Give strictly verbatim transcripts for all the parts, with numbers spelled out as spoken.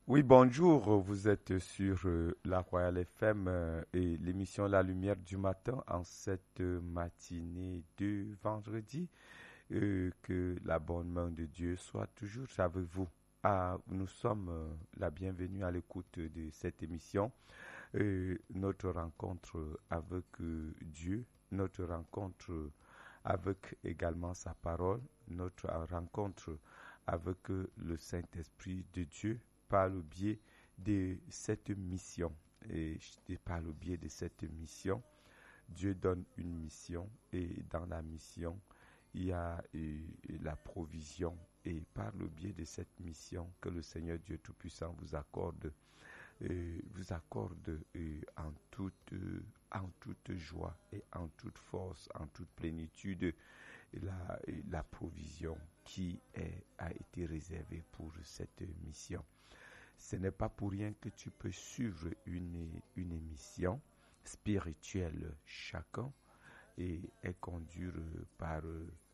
Oui, bonjour, vous êtes sur euh, la Royal F M euh, et l'émission La Lumière du matin en cette euh, matinée de vendredi. Euh, que la bonne main de Dieu soit toujours avec vous. Ah, nous sommes euh, la bienvenue à l'écoute de cette émission, euh, notre rencontre avec euh, Dieu, notre rencontre avec également sa parole, notre rencontre avec euh, le Saint-Esprit de Dieu par le biais de cette mission. Et par le biais de cette mission, Dieu donne une mission et dans la mission, il y a euh, la provision. Et par le biais de cette mission que le Seigneur Dieu Tout-Puissant vous accorde, euh, vous accorde euh, en, toute, euh, en toute joie et en toute force, en toute plénitude, la, la provision qui est, a été réservée pour cette mission. Ce n'est pas pour rien que tu peux suivre une, une émission spirituelle chacun et est conduit par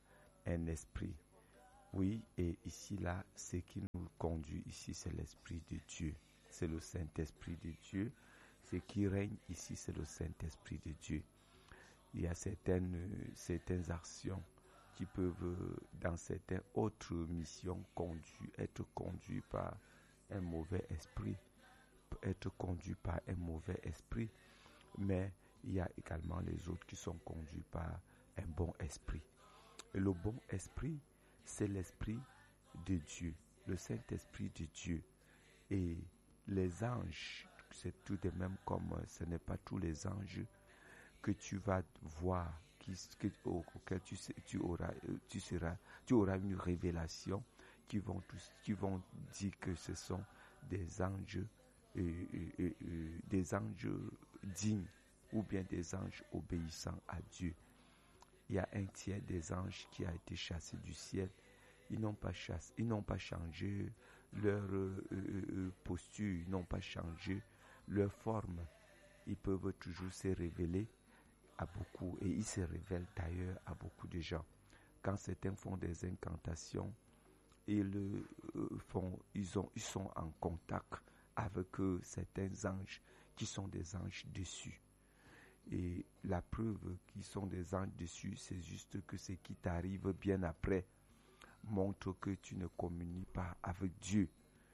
un esprit. Oui, et ici, là, ce qui nous conduit ici, c'est l'Esprit de Dieu. C'est le Saint-Esprit de Dieu. Ce qui règne ici, c'est le Saint-Esprit de Dieu. Il y a certaines, certaines actions qui peuvent, dans certaines autres missions, conduire, être conduites par un mauvais esprit, être conduit par un mauvais esprit, mais il y a également les autres qui sont conduits par un bon esprit. Et le bon esprit, c'est l'esprit de Dieu, le Saint-Esprit de Dieu. Et les anges, c'est tout de même comme ce n'est pas tous les anges que tu vas voir, qui, que, auquel tu, tu, auras, tu, seras, tu auras une révélation qui vont, tous, qui vont dire que ce sont des anges, euh, euh, euh, des anges dignes ou bien des anges obéissants à Dieu. Il y a un tiers des anges qui a été chassé du ciel. Ils n'ont pas chassé, ils n'ont pas changé leur euh, euh, posture, ils n'ont pas changé leur forme. Ils peuvent toujours se révéler à beaucoup et ils se révèlent d'ailleurs à beaucoup de gens. Quand certains font des incantations, ils, euh, font, ils, ont, ils sont en contact avec euh, certains anges qui sont des anges déçus. Et la preuve qu'ils sont des anges déçus, c'est juste que ce qui t'arrive bien après montre que tu ne communies pas avec Dieu.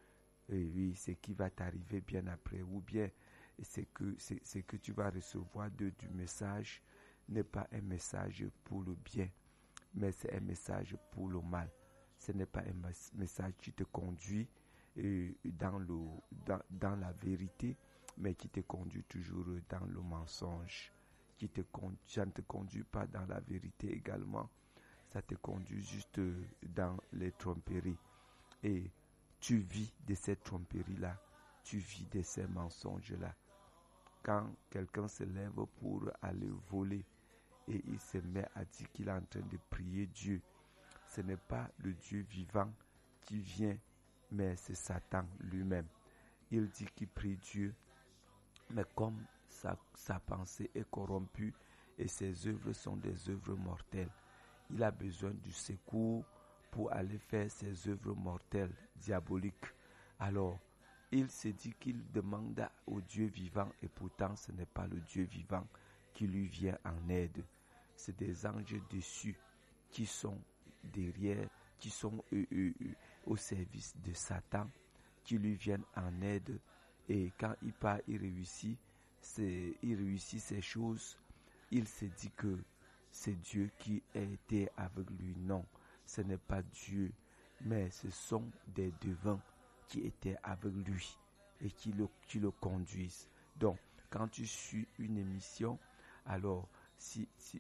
Et oui, ce qui va t'arriver bien après, ou bien c'est que, c'est, c'est que tu vas recevoir de, du message n'est pas un message pour le bien, mais c'est un message pour le mal. Ce n'est pas un message qui te conduit euh, dans, le, dans, dans la vérité, mais qui te conduit toujours dans le mensonge. Qui te, ça ne te conduit pas dans la vérité également. Ça te conduit juste dans les tromperies. Et tu vis de ces tromperies-là. Tu vis de ces mensonges-là. Quand quelqu'un se lève pour aller voler et il se met à dire qu'il est en train de prier Dieu, ce n'est pas le Dieu vivant qui vient, mais c'est Satan lui-même. Il dit qu'il prie Dieu, mais comme sa, sa pensée est corrompue et ses œuvres sont des œuvres mortelles, il a besoin du secours pour aller faire ses œuvres mortelles, diaboliques. Alors, il se dit qu'il demande au Dieu vivant et pourtant ce n'est pas le Dieu vivant qui lui vient en aide. C'est des anges déçus qui sont derrière, qui sont euh, euh, euh, au service de Satan, qui lui viennent en aide. Et quand il part, il réussit, c'est, il réussit ces choses, il se dit que c'est Dieu qui a été avec lui. Non, ce n'est pas Dieu, mais ce sont des devins qui étaient avec lui et qui le, qui le conduisent. Donc, quand tu suis une émission, alors si, si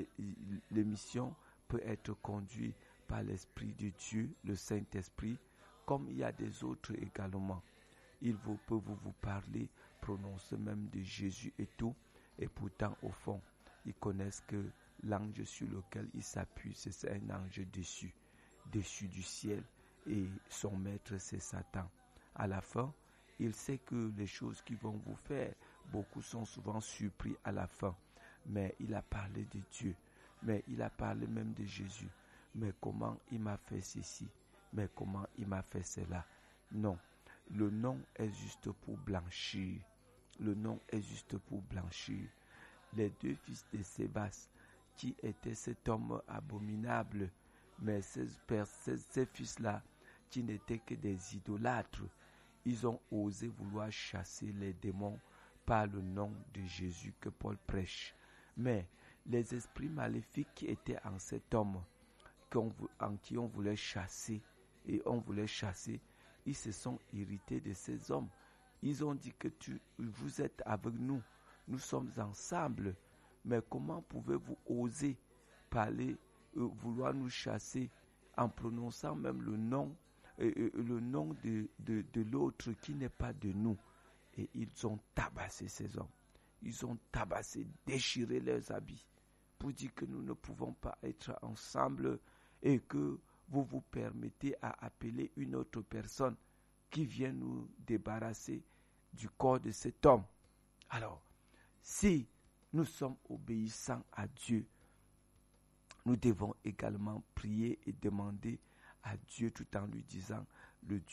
l'émission peut être conduite par l'Esprit de Dieu, le Saint-Esprit, comme il y a des autres également. Ils vous, peuvent vous parler, prononcer même de Jésus et tout, et pourtant au fond, ils connaissent que l'ange sur lequel ils s'appuient, c'est un ange déçu, déçu du ciel, et son maître c'est Satan. À la fin, il sait que les choses qu'ils vont vous faire, beaucoup sont souvent surpris à la fin. Mais il a parlé de Dieu, mais il a parlé même de Jésus. Mais comment il m'a fait ceci? Mais comment il m'a fait cela? Non, Le nom est juste pour blanchir. Le nom est juste pour blanchir. Les deux fils de Sébas, qui étaient cet homme abominable, mais ces, ces, ces fils-là, qui n'étaient que des idolâtres, ils ont osé vouloir chasser les démons par le nom de Jésus que Paul prêche. Mais les esprits maléfiques qui étaient en cet homme, en qui on voulait chasser, et on voulait chasser, ils se sont irrités de ces hommes. Ils ont dit que tu, vous êtes avec nous, nous sommes ensemble, mais comment pouvez-vous oser parler, euh, vouloir nous chasser en prononçant même le nom, euh, euh, le nom de, de, de l'autre qui n'est pas de nous. Et ils ont tabassé ces hommes. Ils ont tabassé, déchiré leurs habits pour dire que nous ne pouvons pas être ensemble et que vous vous permettez à appeler une autre personne qui vient nous débarrasser du corps de cet homme. Alors, si nous sommes obéissants à Dieu, nous devons également prier et demander à Dieu tout en lui disant, le Dieu